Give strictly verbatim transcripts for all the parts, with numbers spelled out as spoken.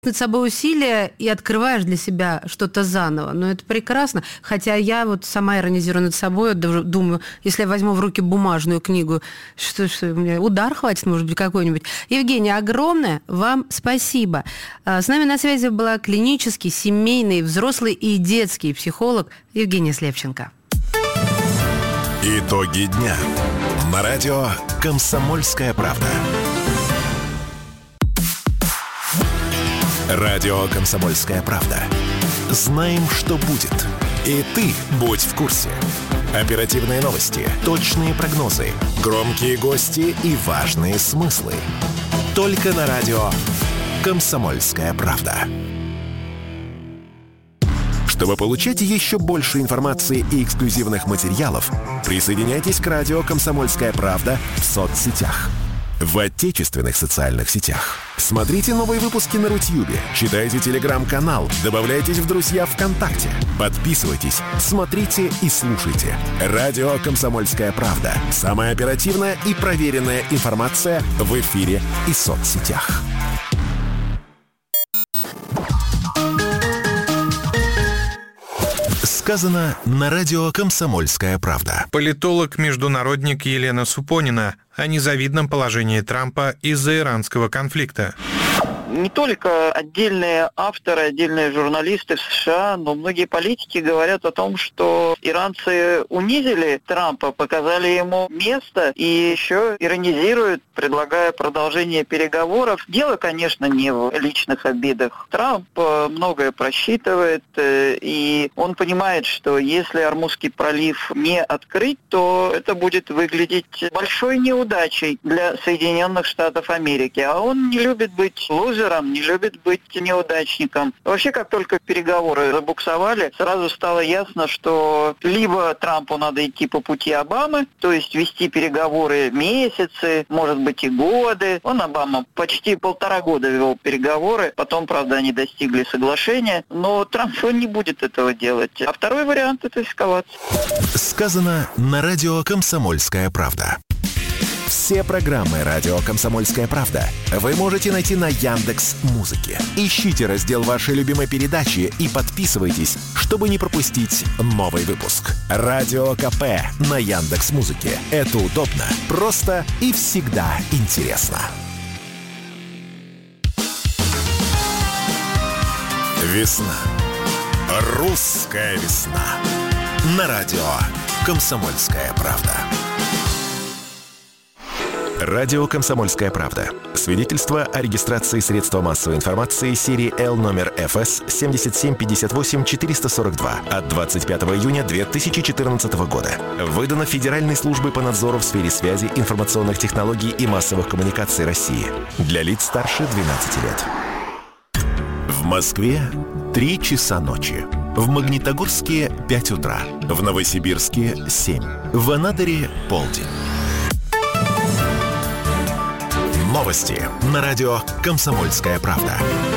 над собой усилия и открываешь для себя что-то заново. Но это прекрасно. Хотя я вот сама иронизирую над собой, думаю, если я возьму в руки бумажную книгу, что, что у меня удар хватит, может быть, какой-нибудь. Евгения, огромное вам спасибо. С нами на связи была клинический, семейный, взрослый и детский психолог Евгения Слепченко. Итоги дня. На радио «Комсомольская правда». Радио «Комсомольская правда». Знаем, что будет. И ты будь в курсе. Оперативные новости, точные прогнозы, громкие гости и важные смыслы. Только на радио «Комсомольская правда». Чтобы получать еще больше информации и эксклюзивных материалов, присоединяйтесь к радио «Комсомольская правда» в соцсетях. В отечественных социальных сетях. Смотрите новые выпуски на Рутьюбе, читайте телеграм-канал, добавляйтесь в друзья ВКонтакте, подписывайтесь, смотрите и слушайте. Радио «Комсомольская правда». Самая оперативная и проверенная информация в эфире и соцсетях. Сказано на радио «Комсомольская правда». Политолог-международник Елена Супонина о незавидном положении Трампа из-за иранского конфликта. Не только отдельные авторы, отдельные журналисты в США, но многие политики говорят о том, что иранцы унизили Трампа, показали ему место и еще иронизируют, предлагая продолжение переговоров. Дело, конечно, не в личных обидах. Трамп многое просчитывает, и он понимает, что если Ормузский пролив не открыть, то это будет выглядеть большой неудачей для Соединенных Штатов Америки. А он не любит быть лузером, не любит быть неудачником. Вообще, как только переговоры забуксовали, сразу стало ясно, что либо Трампу надо идти по пути Обамы, то есть вести переговоры месяцы, может быть и годы. Он, Обама, почти полтора года вел переговоры, потом, правда, они достигли соглашения, но Трамп не будет этого делать. А второй вариант – это эскалация. Сказано на радио «Комсомольская правда». Все программы «Радио Комсомольская правда» вы можете найти на Яндекс.Музыке. Ищите раздел вашей любимой передачи и подписывайтесь, чтобы не пропустить новый выпуск. Радио КП на Яндекс.Музыке. Это удобно, просто и всегда интересно. Весна. Русская весна. На радио «Комсомольская правда». Радио «Комсомольская правда». Свидетельство о регистрации средства массовой информации серии Л номер эф эс семь семь пять восемь четыре сорок два от двадцать пятого июня две тысячи четырнадцатого года. Выдано Федеральной службой по надзору в сфере связи, информационных технологий и массовых коммуникаций России. Для лиц старше двенадцати лет. В Москве три часа ночи. В Магнитогорске пять утра. В Новосибирске семь. В Анадыре полдень. Новости на радио «Комсомольская правда».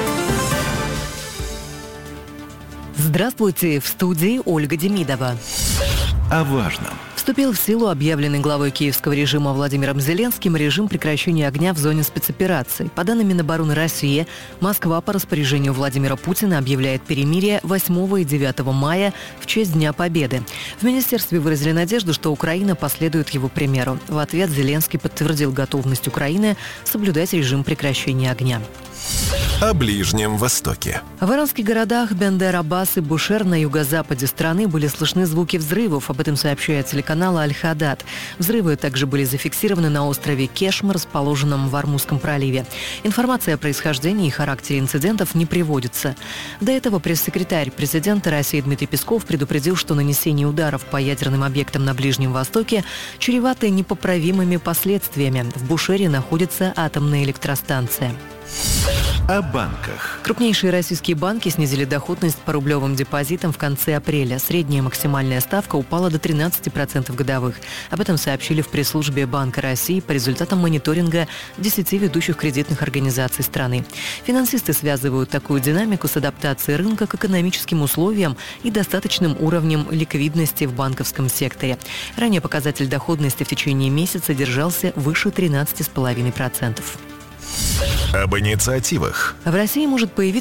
Здравствуйте, в студии Ольга Демидова. О важном. Вступил в силу объявленный главой киевского режима Владимиром Зеленским режим прекращения огня в зоне спецопераций. По данным Минобороны России, Москва по распоряжению Владимира Путина объявляет перемирие восьмого и девятого мая в честь Дня Победы. В министерстве выразили надежду, что Украина последует его примеру. В ответ Зеленский подтвердил готовность Украины соблюдать режим прекращения огня. О Ближнем Востоке. В иранских городах Бендер-Аббас и Бушер на юго-западе страны были слышны звуки взрывов. Об этом сообщает телеканал Аль-Хадад. Взрывы также были зафиксированы на острове Кешм, расположенном в Ормузском проливе. Информация о происхождении и характере инцидентов не приводится. До этого пресс-секретарь президента России Дмитрий Песков предупредил, что нанесение ударов по ядерным объектам на Ближнем Востоке чревато непоправимыми последствиями. В Бушере находится атомная электростанция. О банках. Крупнейшие российские банки снизили доходность по рублевым депозитам в конце апреля. Средняя максимальная ставка упала до тринадцати процентов годовых. Об этом сообщили в пресс-службе Банка России по результатам мониторинга десяти ведущих кредитных организаций страны. Финансисты связывают такую динамику с адаптацией рынка к экономическим условиям и достаточным уровнем ликвидности в банковском секторе. Ранее показатель доходности в течение месяца держался выше тринадцати целых пяти десятых процента. Об инициативах. В России может появиться